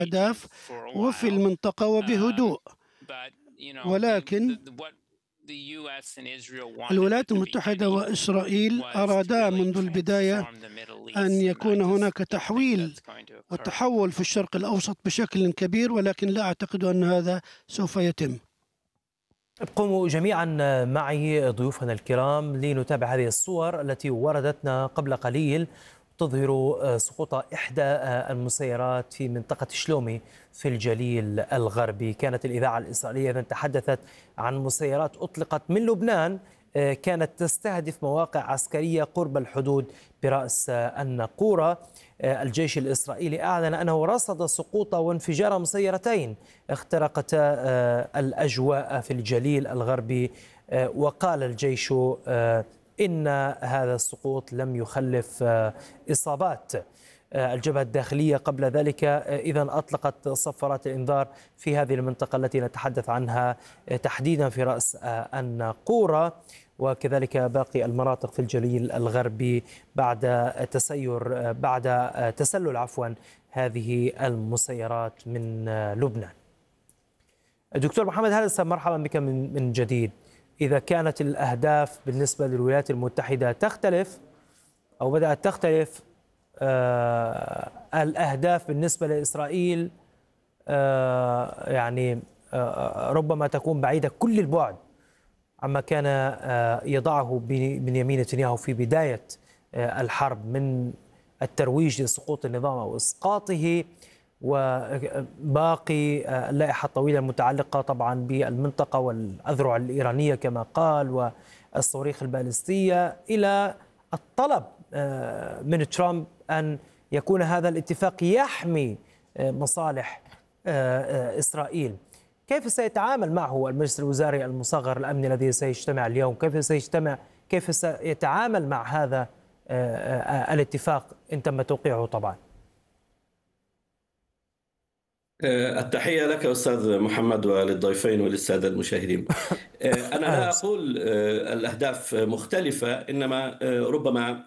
أهداف وفي المنطقة وبهدوء. ولكن الولايات المتحدة وإسرائيل أرادا منذ البداية أن يكون هناك تحويل وتحول في الشرق الأوسط بشكل كبير، ولكن لا أعتقد أن هذا سوف يتم. ابقوا جميعا معي ضيوفنا الكرام لنتابع هذه الصور التي وردتنا قبل قليل تظهر سقوط إحدى المسيرات في منطقة شلومي في الجليل الغربي. كانت الإذاعة الإسرائيلية إذن تحدثت عن مسيرات أطلقت من لبنان كانت تستهدف مواقع عسكرية قرب الحدود برأس الناقورة. الجيش الإسرائيلي أعلن أنه رصد سقوط وانفجار مسيرتين اخترقتا الأجواء في الجليل الغربي، وقال الجيش إن هذا السقوط لم يخلف إصابات. الجبهة الداخلية قبل ذلك إذن أطلقت صفارات الإنذار في هذه المنطقة التي نتحدث عنها تحديدا في رأس الناقورة، وكذلك باقي المناطق في الجليل الغربي بعد تسلل هذه المسيرات من لبنان. دكتور محمد هلسة، مرحبا بك من جديد. إذا كانت الأهداف بالنسبة للولايات المتحدة تختلف أو بدأت تختلف، الأهداف بالنسبة لإسرائيل ربما تكون بعيدة كل البعد عما كان يضعه بنيامين نتنياهو في بداية الحرب من الترويج لسقوط النظام أو إسقاطه، وباقي اللائحة الطويلة المتعلقة طبعا بالمنطقة والأذرع الإيرانية كما قال والصواريخ البالستية، إلى الطلب من ترامب أن يكون هذا الاتفاق يحمي مصالح إسرائيل. كيف سيتعامل معه المجلس الوزاري المصغر الأمني الذي سيجتمع اليوم؟ كيف سيتعامل مع هذا الاتفاق إن تم توقيعه طبعا؟ التحية لك أستاذ محمد وللضيفين وللسادة المشاهدين. أنا لا أقول الأهداف مختلفة، إنما ربما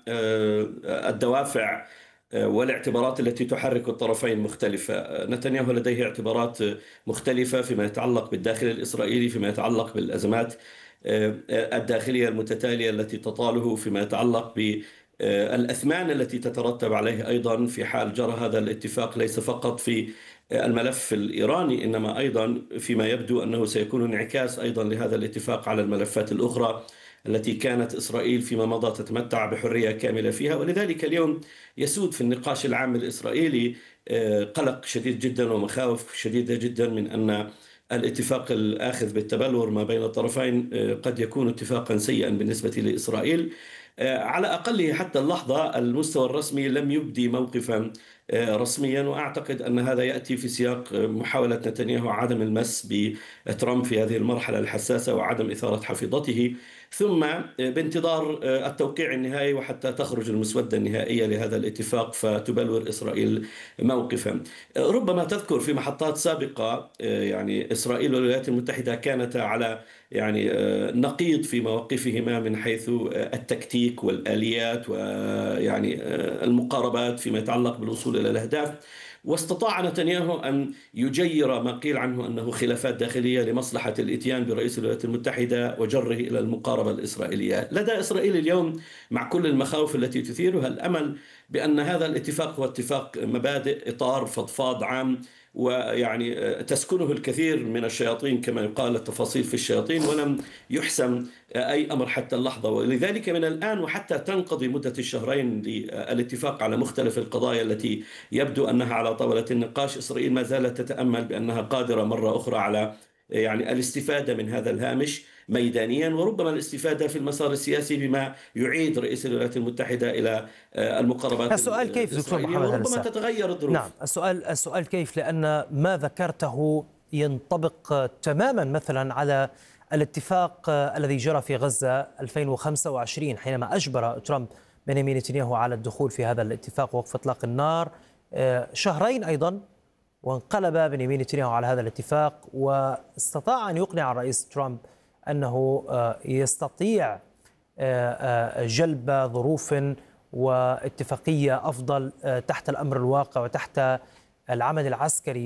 الدوافع والاعتبارات التي تحرك الطرفين مختلفة. نتنياهو لديه اعتبارات مختلفة فيما يتعلق بالداخل الإسرائيلي، فيما يتعلق بالأزمات الداخلية المتتالية التي تطاله، فيما يتعلق بالأثمان التي تترتب عليه أيضا في حال جرى هذا الاتفاق، ليس فقط في الملف الإيراني إنما أيضا فيما يبدو أنه سيكون انعكاس أيضا لهذا الاتفاق على الملفات الأخرى التي كانت إسرائيل فيما مضى تتمتع بحرية كاملة فيها. ولذلك اليوم يسود في النقاش العام الإسرائيلي قلق شديد جدا ومخاوف شديدة جدا من أن الاتفاق الآخذ بالتبلور ما بين الطرفين قد يكون اتفاقا سيئا بالنسبة لإسرائيل. على أقله حتى اللحظة المستوى الرسمي لم يبدي موقفا رسميا، وأعتقد أن هذا يأتي في سياق محاولة نتنياهو عدم المس بترامب في هذه المرحلة الحساسة وعدم إثارة حفيظته، ثم بانتظار التوقيع النهائي وحتى تخرج المسودة النهائية لهذا الاتفاق فتبلور إسرائيل موقفا. ربما تذكر في محطات سابقة إسرائيل والولايات المتحدة كانتا على نقيض في مواقفهما من حيث التكتيك والآليات المقاربات فيما يتعلق بالوصول إلى الأهداف، واستطاع نتنياهو أن يجير ما قيل عنه أنه خلافات داخلية لمصلحة الإتيان برئيس الولايات المتحدة وجره إلى المقاربة الإسرائيلية. لدى إسرائيل اليوم مع كل المخاوف التي تثيرها الأمل بأن هذا الاتفاق هو اتفاق مبادئ، إطار فضفاض عام، تسكنه الكثير من الشياطين كما يقال، التفاصيل في الشياطين، ولم يحسم أي أمر حتى اللحظة. ولذلك من الآن وحتى تنقضي مدة الشهرين للاتفاق على مختلف القضايا التي يبدو أنها على طاولة النقاش، إسرائيل ما زالت تتأمل بأنها قادرة مرة أخرى على الاستفادة من هذا الهامش ميدانيا، وربما الاستفادة في المسار السياسي بما يعيد رئيس الولايات المتحدة إلى المقاربات. السؤال كيف دكتور محمد وربما تتغير الظروف. نعم، السؤال كيف، لأن ما ذكرته ينطبق تماما مثلا على الاتفاق الذي جرى في غزة 2025 حينما أجبر ترامب بنيامين نتنياهو على الدخول في هذا الاتفاق ووقف إطلاق النار شهرين أيضا، وانقلب بنيامين نتنياهو على هذا الاتفاق واستطاع أن يقنع الرئيس ترامب أنه يستطيع جلب ظروف واتفاقية أفضل تحت الأمر الواقع وتحت العمل العسكري